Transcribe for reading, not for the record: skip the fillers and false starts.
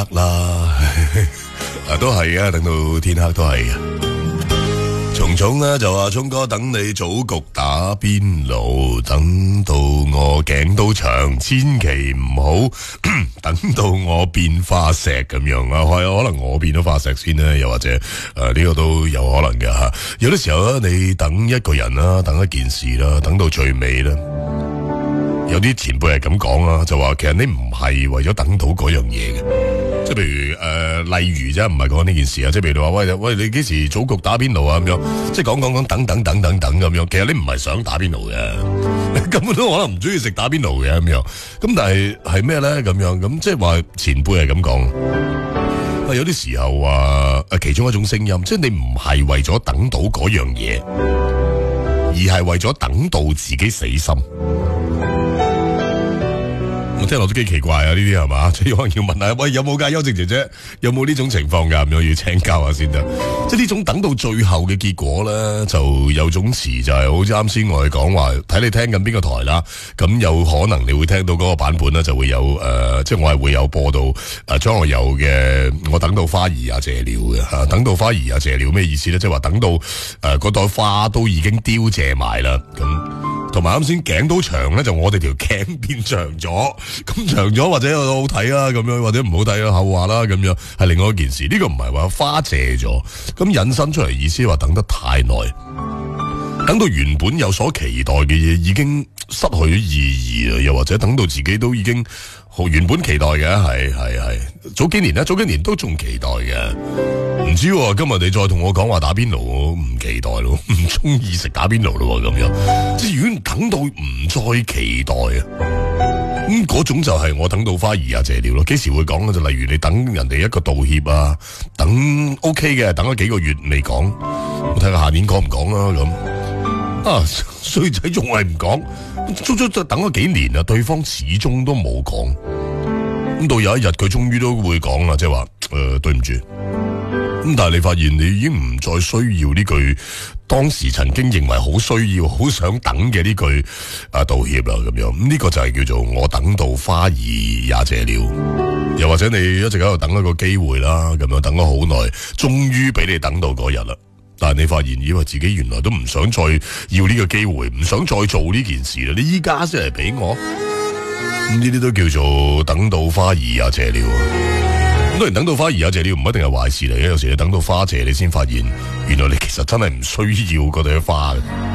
黑啦，都係啊，等到天黑都係啊。蟲蟲咧就話聰哥等你組局打邊爐，等到我頸都長，千祈唔好等到我變化石咁樣啊！可能我變咗化石先咧，又或者呢個都有可能嘅吓。有啲時候咧，你等一個人啦，等一件事啦，等到最尾啦。有啲前輩係咁講啦，就話其實你唔係為咗等到嗰樣嘢嘅，即係譬如例如啫，唔係講呢件事啊，即係譬如你話喂，你幾時組局打邊爐啊咁樣，即係講等等咁樣，其實你唔係想打邊爐嘅，你根本都可能唔中意食打邊爐嘅咁樣，咁但係咩咧咁樣，咁即係話前輩係咁講，有啲時候話其中一種聲音，即係你唔係為咗等到嗰樣嘢，而係為咗等到自己死心。我聽落都幾奇怪啊！呢啲係嘛，即係可能要問下，喂，有冇㗎？邱靜姐姐有冇呢種情況㗎？咁樣要請教下先得。即係呢種等到最後嘅結果咧，就有種詞就係好似啱先我哋講話，睇你聽緊邊個台啦。咁有可能你會聽到嗰個版本咧，就會有即係我係會有播到張學友嘅我等到花兒也謝了嘅嚇，等到花兒也謝了咩意思咧？即係話等到嗰朵花都已經凋謝埋啦咁。同埋啱先頸都長咧，就我哋條頸變長咗，咁長咗或者好睇啦，咁樣或者唔好睇啦，後話啦，咁樣係另外一件事。呢個唔係話花謝咗，咁引申出嚟意思話等得太耐，等到原本有所期待嘅嘢已經失去咗意義啦，又或者等到自己都已經原本期待嘅，係早幾年都仲期待嘅。唔知喎，今日你再同我講話打邊爐，我唔期待咯，唔中意食打邊爐咯，咁樣即係如果等到唔再期待啊，咁嗰種就係我等到花兒也謝了咯。幾時會講咧？就例如你等人哋一個道歉啊，等 OK 嘅，等咗幾個月未講，我睇下下年講唔講啦咁。啊，衰仔仲係唔講，足等咗幾年啊，對方始終都冇講。咁到有一日佢終於都會講啦，即係話對唔住。咁但係你發現你已經唔再需要呢句當時曾經認為好需要、好想等嘅呢句道歉啦，咁樣。咁呢個就係叫做我等到花兒也謝了。又或者你一直喺度等一個機會啦，咁樣等咗好耐，終於俾你等到嗰日啦。但係你發現以為自己原來都唔想再要呢個機會，唔想再做呢件事啦。你依家先嚟俾我，咁呢啲都叫做等到花兒也謝了。當然等到花兒也謝了唔一定係壞事嚟嘅，有時你等到花謝你先發現，原來你其實真係唔需要嗰朵花嘅。